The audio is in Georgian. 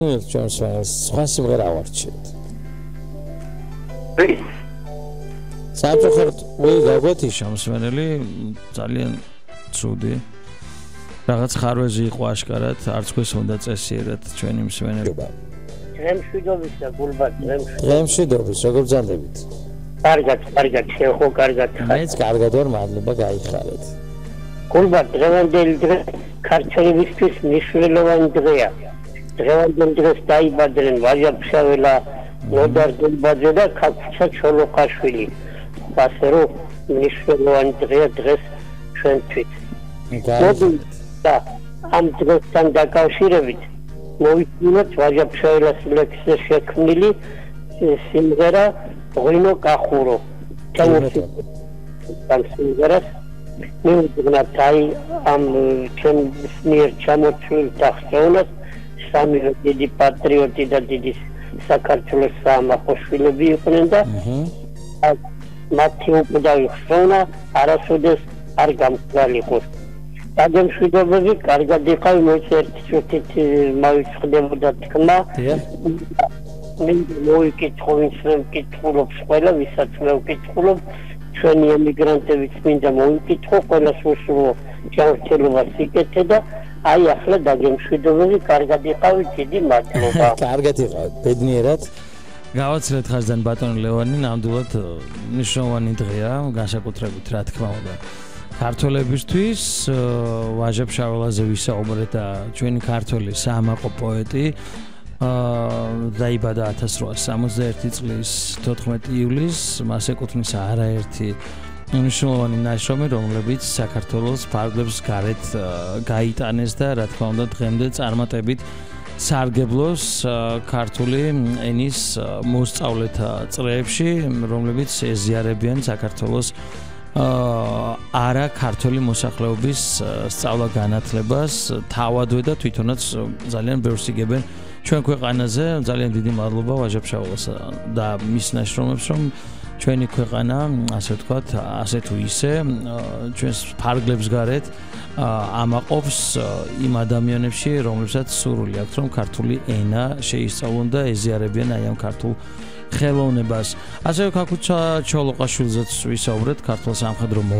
ჩვენს სხვა სიმღერა ავარჩიეთ. საერთოდ გაგვეთი შემსვენელი ძალიან ცუდი. რაღაც ხარვეზი იყო აშკარად, არც გვეს უნდა წესიერად ჩვენი მსვენელობა. დღემშვიდობის და გულბად დღემშვიდობის, როგორ ბრძანდებით? კარგად, შეხო კარგად. მეც კარგად ვარ, მადლობა, გაიხარეთ. გულბად დღევანდელი დღე ქართველებისთვის მნიშვნელოვანი დღეა. დღევანდელ დღეს დაიბადნენ ვაჟა-ფშაველა, ნოდარ გულბაძე და ქაქუცა ჩოლოყაშვილი. ასე რომ მნიშვნელოვანი დღეა დღეს ჩვენთვის. და ამ დღესთან დაკავშირებით მოვიწყდით ვაჟა-ფშაველას ლექსზე შექმნილი სიმღერა ღვინო კახურო. ამ სიმღერას მივუძღვნათ ამ ჩემს მიერ ჩამოთვლილ დახსოვნას სამივე დიდი პატრიოტი და დიდი საქართველოს საამაყო შვილები იყვნენ და მათი უკვდავი ხსოვნა არასოდეს არ გამხდარიყო. დაგემშვიდობები, კარგად იყავი, მოიცა ერთი წუთით მოვიწყდებოდა თქმა. მე მოვიკითხო, ვინც მკითხულობს ყველა, ვისაც მე ვკითხულობ, ჩვენი ემიგრანტებიც მინდა მოვიკითხო, ყველას უსურვო ჯანმრთელობას იკეთე და აი ახლა დაგემშვიდობები, კარგად იყავით, დიდი მადლობა. კარგად იყავით, ბედნიერად. გავაცილეთ ხაზიდან ბატონი ლევანი, ნამდვილად მნიშვნელოვანი დღეა, განსაკუთრებით რა თქმა უნდა. ქართველებისთვის ვაჟა-ფშაველაზე ვისაუბრეთ და ჩვენი ქართველი საამაყო პოეტი დაიბადა 1861 წლის 14 ივლისს, მას ეკუთვნის არაერთი მნიშვნელოვანი ნაშრომი, რომლებიც საქართველოს ფარგლებს გარეთ გაიტანეს და რა თქმა უნდა დღემდე წარმატებით სარგებლობს ქართული ენის მოსწავლეთა წრეებში, რომლებიც ეზიარებიან საქართველოს არა ქართული მოსახლეობის სწავლა-განათლებას, თავადვე და თვითონაც ძალიან ბევრს იგებენ ჩვენ ქვეყანაზე. ძალიან დიდი მადლობა ვაჟა-ფშაველას და მის ნაშრომებს, რომ ჩვენი ქვეყანა, ასე ვთქვათ, ასე თუ ისე ჩვენს ფარგლებს გარეთ ამაყობს იმ ადამიანებში, რომლებსაც სურვილი აქვთ, რომ ქართული ენა შეისწავლონ და ეზიარებიან აი ამ ქართულ ხელოვნებას. ასევე ქაქუცა ჩოლოყაშვილზეც ვისაუბრეთ, ქართულ სამხედრო